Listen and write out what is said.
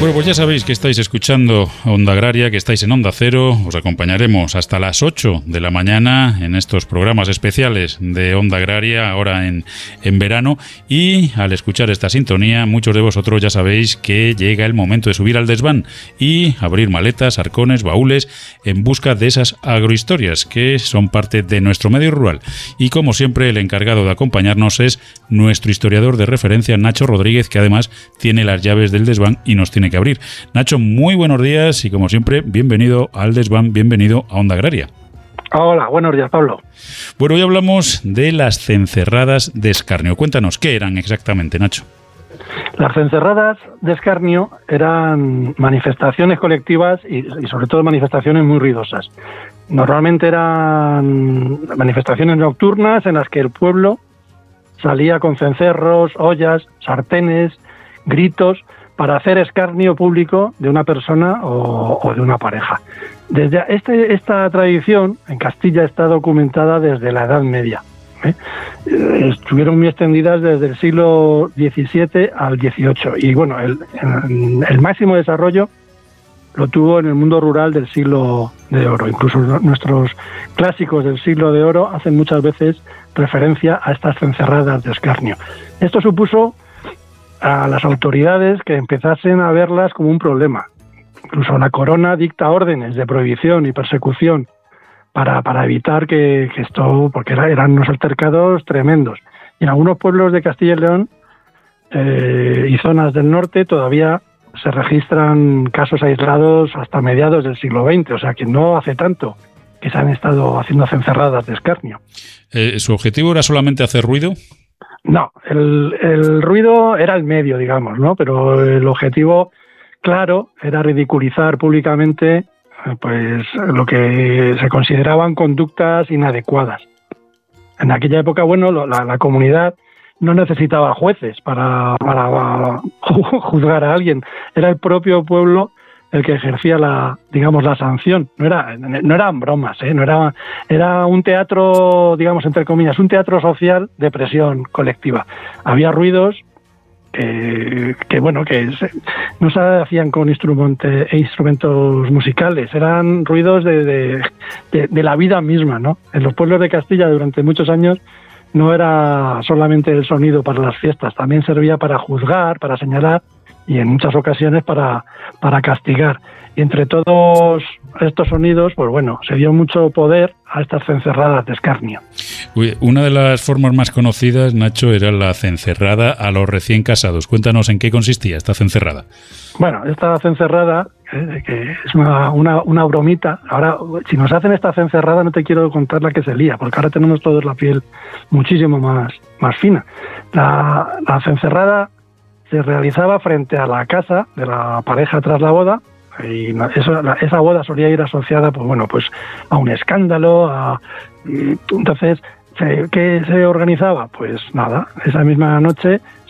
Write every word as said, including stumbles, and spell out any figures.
Bueno, pues ya sabéis que estáis escuchando Onda Agraria, que estáis en Onda Cero. Os acompañaremos hasta las ocho de la mañana en estos programas especiales de Onda Agraria, ahora en, en verano. Y al escuchar esta sintonía, muchos de vosotros ya sabéis que llega el momento de subir al desván y abrir maletas, arcones, baúles, en busca de esas agrohistorias que son parte de nuestro medio rural. Y como siempre, el encargado de acompañarnos es nuestro historiador de referencia, Nacho Rodríguez, que además tiene las llaves del desván y nos tiene que abrir. Nacho, muy buenos días y como siempre, bienvenido al desván, bienvenido a Onda Agraria. Hola, buenos días, Pablo. Bueno, hoy hablamos de las cencerradas de escarnio. Cuéntanos, ¿qué eran exactamente, Nacho? Las cencerradas de escarnio eran manifestaciones colectivas y, y sobre todo manifestaciones muy ruidosas. Normalmente eran manifestaciones nocturnas en las que el pueblo salía con cencerros, ollas, sartenes, gritos, para hacer escarnio público de una persona o, o de una pareja. Desde este, esta tradición en Castilla está documentada desde la Edad Media. ¿eh? Estuvieron muy extendidas desde el siglo diecisiete al dieciocho y bueno, el, el, el máximo desarrollo lo tuvo en el mundo rural del siglo de oro. Incluso nuestros clásicos del siglo de oro hacen muchas veces referencia a estas cencerradas de escarnio. Esto supuso a las autoridades que empezasen a verlas como un problema. Incluso la corona dicta órdenes de prohibición y persecución para, para evitar que, que esto, porque era, eran unos altercados tremendos. Y en algunos pueblos de Castilla y León eh, y zonas del norte todavía se registran casos aislados hasta mediados del siglo veinte, o sea que no hace tanto que se han estado haciendo cencerradas de escarnio. Eh, ¿Su objetivo era solamente hacer ruido? No, el, el ruido era el medio, digamos, ¿no? Pero el objetivo, claro, era ridiculizar públicamente pues lo que se consideraban conductas inadecuadas. En aquella época, bueno, la, la comunidad no necesitaba jueces para, para juzgar a alguien. Era el propio pueblo el que ejercía la, digamos, la sanción. No era, no eran bromas, ¿eh? No era, era un teatro, digamos, entre comillas, un teatro social de presión colectiva. Había ruidos que, que bueno, que se, no se hacían con instrumente, instrumentos musicales, eran ruidos de, de, de, de la vida misma, ¿no? En los pueblos de Castilla durante muchos años no era solamente el sonido para las fiestas, también servía para juzgar, para señalar y en muchas ocasiones para, para castigar. Y entre todos estos sonidos, pues bueno, se dio mucho poder a estas cencerradas de escarnio. Uy, una de las formas más conocidas, Nacho, era la cencerrada a los recién casados. Cuéntanos en qué consistía esta cencerrada. Bueno, esta cencerrada, eh, que es una, una, una bromita. Ahora, si nos hacen esta cencerrada, no te quiero contar la que se lía, porque ahora tenemos todos la piel muchísimo más, más fina. La, la cencerrada se realizaba frente a la casa de la pareja tras la boda, y eso, la, esa boda solía ir asociada, pues bueno, pues a un escándalo, a, y entonces, ¿qué se organizaba? Pues nada, esa misma noche